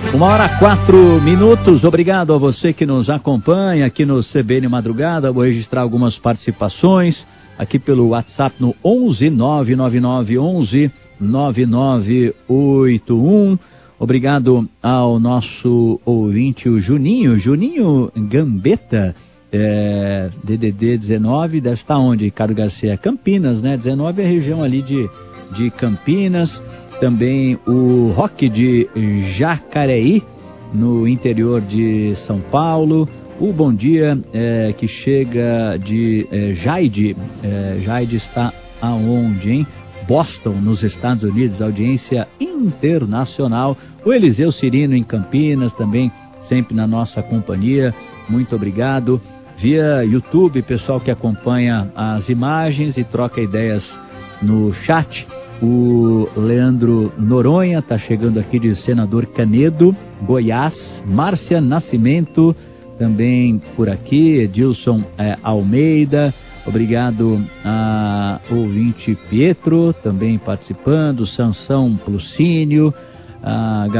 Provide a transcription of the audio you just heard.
1h04. Obrigado a você que nos acompanha aqui no CBN Madrugada. Vou registrar algumas participações aqui pelo WhatsApp no 11 999 11 9981. Obrigado ao nosso ouvinte, o Juninho Gambetta, DDD 19, deve estar onde, Ricardo Garcia? Campinas, né? 19 é a região ali de Campinas. Também o Roque de Jacareí, no interior de São Paulo. O bom dia que chega de Jaide. Jaide está aonde, hein? Boston, nos Estados Unidos, audiência internacional. O Eliseu Cirino em Campinas também, sempre na nossa companhia. Muito obrigado. Via YouTube, pessoal que acompanha as imagens e troca ideias no chat. O Leandro Noronha está chegando aqui de Senador Canedo, Goiás. Márcia Nascimento também por aqui. Edilson Almeida. Obrigado a ouvinte Pietro também participando. Sansão Plucínio. A